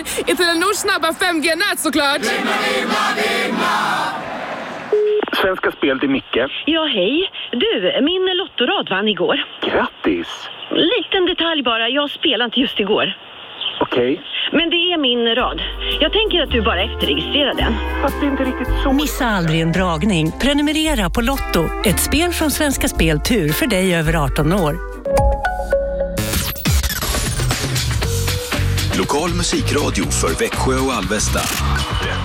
i Telenors snabba 5G-nät såklart. Svenska Spel till Micke. Ja, hej. Du, min lottorad vann igår. Grattis! Liten detalj bara, jag spelade inte just igår. Okej. Men det är min rad. Jag tänker att du bara efterregistrerar den. Fast det är inte riktigt så. Missa aldrig en dragning. Prenumerera på Lotto. Ett spel från Svenska Spel Tur för dig över 18 år. Lokal musikradio för Växjö och Alvesta.